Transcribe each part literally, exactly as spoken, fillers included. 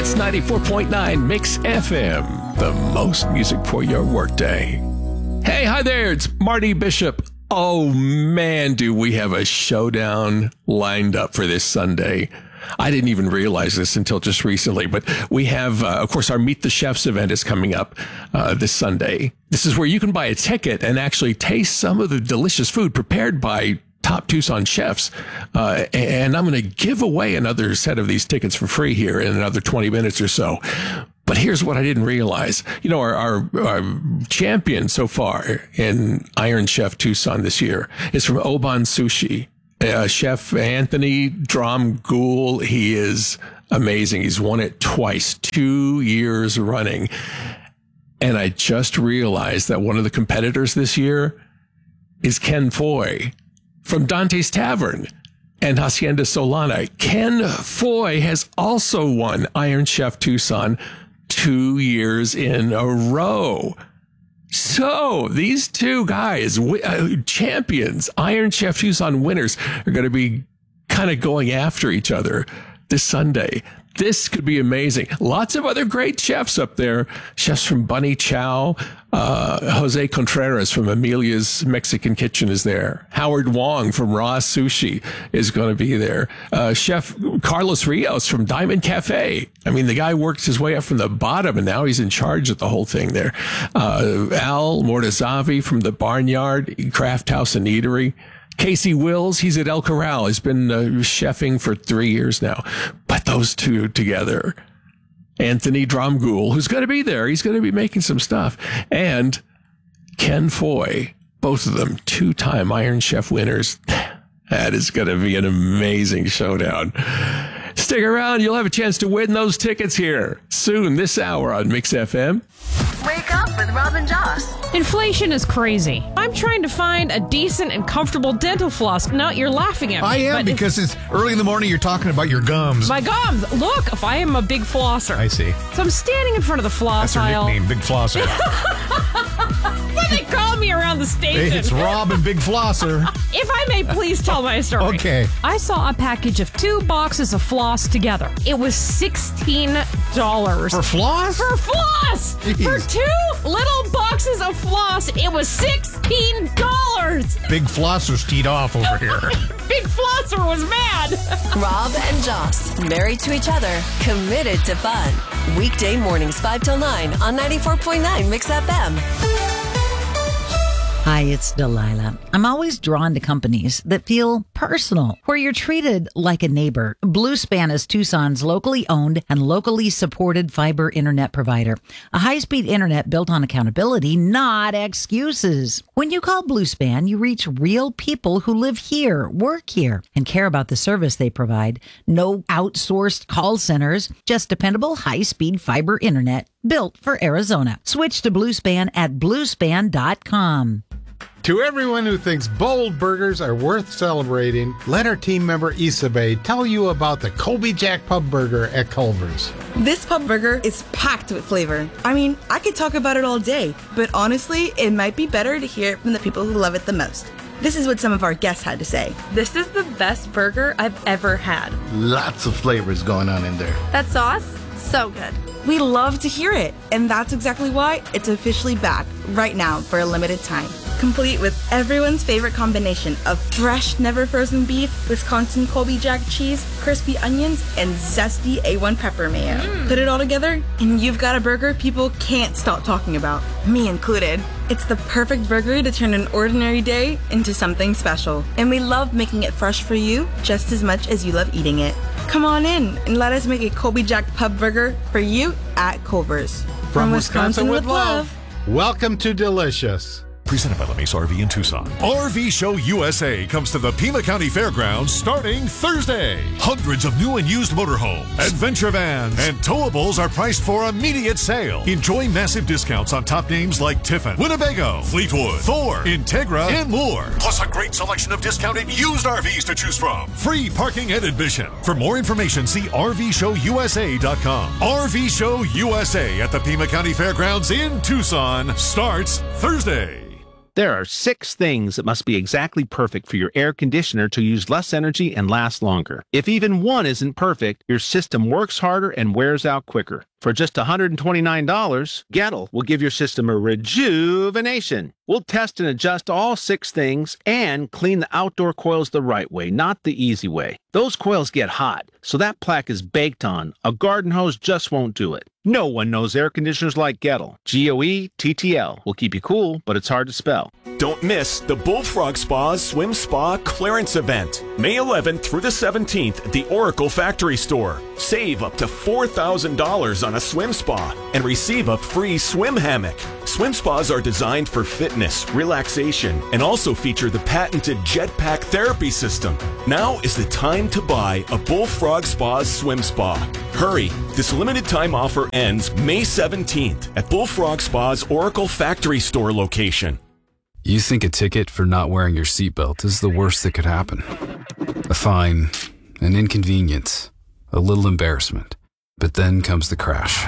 It's ninety-four point nine Mix F M, the most music for your workday. Hey, hi there. It's Marty Bishop. Oh, man, do we have a showdown lined up for this Sunday. I didn't even realize this until just recently, but we have, uh, of course, our Meet the Chefs event is coming up uh, this Sunday. This is where you can buy a ticket and actually taste some of the delicious food prepared by top Tucson chefs. Uh, and I'm going to give away another set of these tickets for free here in another twenty minutes or so. But here's what I didn't realize. You know, our, our, our champion so far in Iron Chef Tucson this year is from Oban Sushi. Uh, Chef Anthony Dromgoole. He is amazing. He's won it twice, two years running. And I just realized that one of the competitors this year is Ken Foy from Dante's Tavern and Hacienda Solana. Ken Foy has also won Iron Chef Tucson two years in a row. So these two guys, uh, champions, Iron Chef Tucson winners, are going to be kind of going after each other this Sunday. This could be amazing. Lots of other great chefs up there. Chefs from Bunny Chow. Uh, Jose Contreras from Amelia's Mexican Kitchen is there. Howard Wong from Raw Sushi is going to be there. Uh, Chef Carlos Rios from Diamond Cafe. I mean, the guy worked his way up from the bottom and now he's in charge of the whole thing there. Uh, Al Mortazavi from the Barnyard Craft House and Eatery. Casey Wills, he's at El Corral. He's been uh, chefing for three years now. But those two together, Anthony Dromgoole, who's going to be there. He's going to be making some stuff. And Ken Foy, both of them two-time Iron Chef winners. That is going to be an amazing showdown. Stick around. You'll have a chance to win those tickets here soon this hour on Mix F M. Wake up with Rob and Joss. Inflation is crazy. I'm trying to find a decent and comfortable dental floss. No, you're laughing at me. I am, because it's early in the morning. You're talking about your gums. My gums. Look, if I am a big flosser. I see. So I'm standing in front of the floss That's her aisle. nickname, Big Flosser. What do they call me around the station? It's Rob and Big Flosser. If I may please tell my story. Okay. I saw a package of two boxes of floss together. It was sixteen dollars. For floss? For floss! Jeez. For two little boxes of floss, it was sixteen dollars. Big Flosser's teed off over here. Big Flosser was mad. Rob and Joss, married to each other, committed to fun. Weekday mornings five till nine on ninety-four point nine Mix F M. Hi, it's Delilah. I'm always drawn to companies that feel personal, where you're treated like a neighbor. Bluespan is Tucson's locally owned and locally supported fiber internet provider. A high-speed internet built on accountability, not excuses. When you call Bluespan, you reach real people who live here, work here, and care about the service they provide. No outsourced call centers, just dependable high-speed fiber internet built for Arizona. Switch to Bluespan at bluespan dot com. To everyone who thinks bold burgers are worth celebrating, let our team member Isabel tell you about the Colby Jack Pub Burger at Culver's. This pub burger is packed with flavor. I mean, I could talk about it all day, but honestly, it might be better to hear it from the people who love it the most. This is what some of our guests had to say. This is the best burger I've ever had. Lots of flavors going on in there. That sauce, so good. We love to hear it, and that's exactly why it's officially back right now for a limited time. Complete with everyone's favorite combination of fresh, never frozen beef, Wisconsin Colby Jack cheese, crispy onions, and zesty A one pepper mayo. Mm. Put it all together, and you've got a burger people can't stop talking about, me included. It's the perfect burger to turn an ordinary day into something special. And we love making it fresh for you just as much as you love eating it. Come on in and let us make a Colby Jack Pub Burger for you at Culver's. From, From Wisconsin, Wisconsin with love. love, welcome to Delicious. Presented by Lemis R V in Tucson. R V Show U S A comes to the Pima County Fairgrounds starting Thursday. Hundreds of new and used motorhomes, adventure vans, and towables are priced for immediate sale. Enjoy massive discounts on top names like Tiffin, Winnebago, Fleetwood, Thor, Integra, and more. Plus a great selection of discounted used R Vs to choose from. Free parking and admission. For more information, see R V show U S A dot com. R V Show U S A at the Pima County Fairgrounds in Tucson starts Thursday. There are six things that must be exactly perfect for your air conditioner to use less energy and last longer. If even one isn't perfect, your system works harder and wears out quicker. For just one hundred twenty-nine dollars, Gettle will give your system a rejuvenation. We'll test and adjust all six things and clean the outdoor coils the right way, not the easy way. Those coils get hot, so that plaque is baked on. A garden hose just won't do it. No one knows air conditioners like Gettle. G O E T T L will keep you cool, but it's hard to spell. Don't miss the Bullfrog Spa's Swim Spa Clearance Event, May eleventh through the seventeenth at the Oracle Factory Store. Save up to four thousand dollars on a swim spa and receive a free swim hammock. Swim spas are designed for fitness, relaxation, and also feature the patented Jetpack therapy system. Now is the time to buy a Bullfrog Spa's Swim Spa. Hurry! This limited time offer ends May seventeenth at Bullfrog Spa's Oracle Factory Store location. You think a ticket for not wearing your seatbelt is the worst that could happen. A fine, an inconvenience, a little embarrassment. But then comes the crash.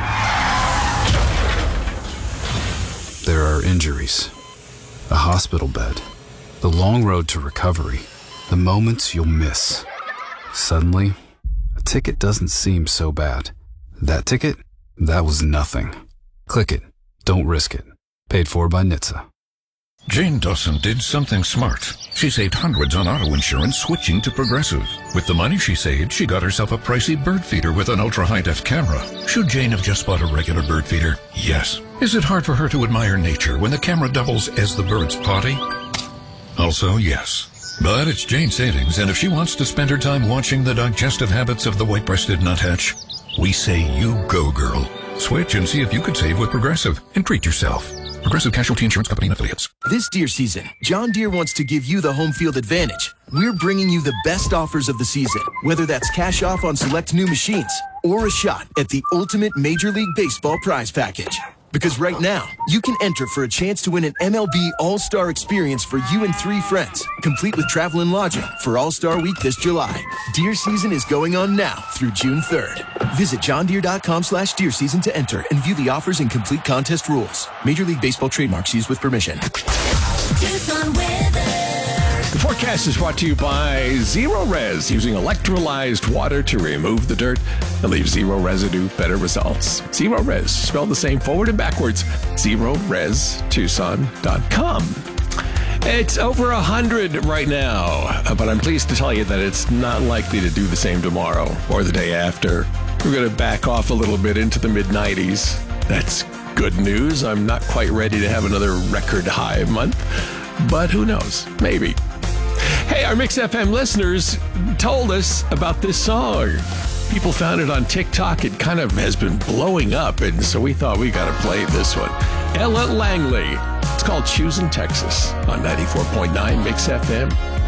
There are injuries, a hospital bed, the long road to recovery, the moments you'll miss. Suddenly, a ticket doesn't seem so bad. That ticket? That was nothing. Click it. Don't risk it. Paid for by N H T S A. Jane Dawson did something smart. She saved hundreds on auto insurance switching to Progressive. With the money she saved, she got herself a pricey bird feeder with an ultra-high-def camera. Should Jane have just bought a regular bird feeder? Yes. Is it hard for her to admire nature when the camera doubles as the bird's potty? Also, yes. But it's Jane's savings, and if she wants to spend her time watching the digestive habits of the white-breasted nuthatch, we say you go, girl. Switch and see if you could save with Progressive and treat yourself. Progressive Casualty Insurance Company and Affiliates. This deer season, John Deere wants to give you the home field advantage. We're bringing you the best offers of the season, whether that's cash off on select new machines or a shot at the ultimate Major League Baseball prize package. Because right now, you can enter for a chance to win an M L B All-Star experience for you and three friends, complete with travel and lodging for All-Star Week this July. Deer season is going on now through June third. Visit johndeere.com slash deer season to enter and view the offers and complete contest rules. Major League Baseball trademarks used with permission. The forecast is brought to you by Zero Res, using electrolyzed water to remove the dirt and leave zero residue, better results. Zero Res, spelled the same forward and backwards, zero res tucson dot com. It's over one hundred right now, but I'm pleased to tell you that it's not likely to do the same tomorrow or the day after. We're going to back off a little bit into the mid nineties. That's good news. I'm not quite ready to have another record high month, but who knows? Maybe. Hey, our Mix F M listeners told us about this song. People found it on TikTok. It kind of has been blowing up, and so we thought we got to play this one. Ella Langley. It's called Choosing Texas on ninety-four point nine Mix F M.